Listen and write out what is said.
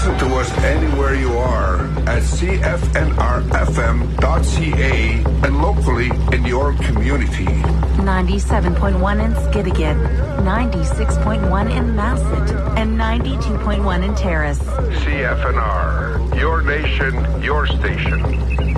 Listen to us anywhere you are at cfnrfm.ca and locally in your community. 97.1 in Skidegate, 96.1 in Masset, and 92.1 in Terrace. CFNR, your nation, your station.